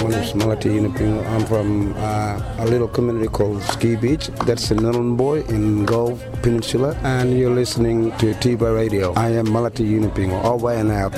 My name is Malati Yunupingo. I'm from a little community called Ski Beach. That's in Nhulunbuy in Gulf Peninsula. And you're listening to Tiba Radio. I am Malati Yunupingo. Over and out.